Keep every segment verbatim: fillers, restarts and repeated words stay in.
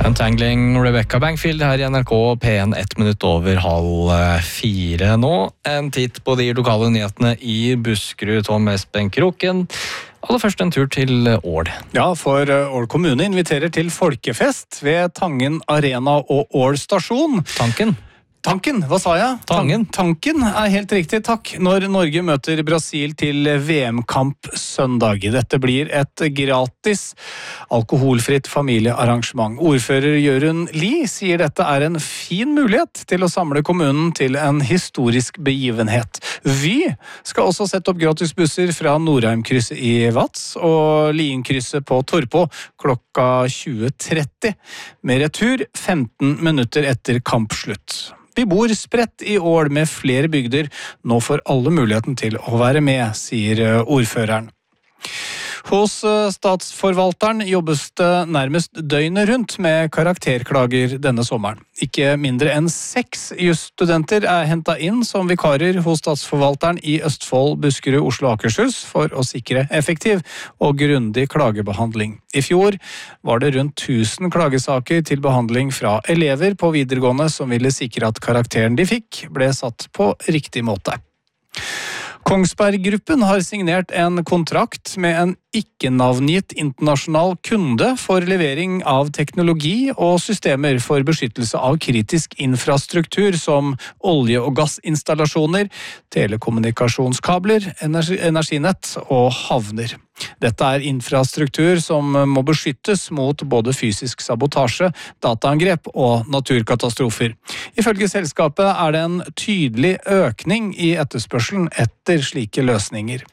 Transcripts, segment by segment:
Untangling Rebecca Bankfield her i N R K P en ett minutt over halv fire nå. En titt på de lokale nyhetene i Buskerud, Tom Espen Kroken. Aller først en tur til Ål. Ja, for Ål kommune inviterer til folkefest ved Tangen Arena og Ål stasjon. Tanken? Tanken, hva sa jeg? Tangen. Tanken er helt riktig, takk. Når Norge møter Brasil til V M-kamp søndag. Dette blir et gratis, alkoholfritt familiearrangement. Ordfører Jørund Lie sier dette er en fin mulighet til å samle kommunen til en historisk begivenhet. Vy skal også sette opp gratis busser fra Norheimkrysset i Vats og Lienkrysset på Torpå klokka tjue tretti, med retur femten minutter etter kampslutt. Vi bor spredt i Ål med flere bygder. Nå får alle muligheten til å være med, sier ordføreren. Hos statsforvalteren jobbes det nærmest døgnet rundt med karakterklager denne sommeren. Ikke mindre enn seks jusstudenter er hentet inn som vikarer hos statsforvalteren i Østfold, Buskerud, Oslo og Akershus for å sikre effektiv og grundig klagebehandling. I fjor var det rundt tusen klagesaker til behandling fra elever på videregående som ville sikre at karakteren de fikk ble satt på riktig måte. Kongsberg-gruppen har signert en kontrakt med en ikke-navngitt internasjonal kunde for levering av teknologi og systemer for beskyttelse av kritisk infrastruktur som olje- og gassinstallasjoner, telekommunikasjonskabler, energi- energinett og havner. Dette er infrastruktur som må beskyttes mot både fysisk sabotasje, dataangrep og naturkatastrofer. Ifølge selskapet er det en tydelig økning i etterspørselen etter slike løsninger.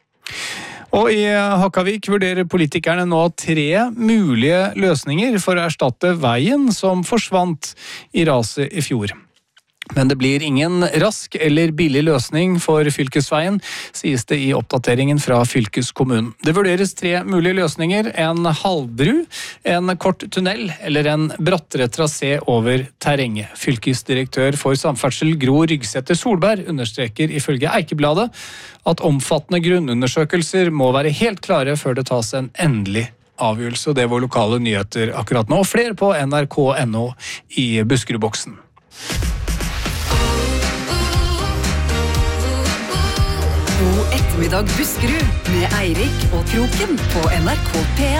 Og i Hakavik vurderer politikerne nå tre mulige løsninger for å erstatte veien som forsvant i raset i fjor. Men det blir ingen rask eller billig løsning for fylkesveien, sies det i oppdateringen fra fylkeskommunen. Det vurderes tre mulige løsninger: en halvbru, en kort tunnel eller en brattere trasé over terrenget. Fylkesdirektør for samferdsel Gro Rygsæter Solberg understreker ifølge Eikebladet at omfattende grunnundersøkelser må være helt klare før det tas en endelig avgjørelse. Og det var lokale nyheter akkurat nå. Flere på N R K punktum N O i Buskerudboksen. God ettermiddag Buskerud med Eirik og Kroken på N R K P en.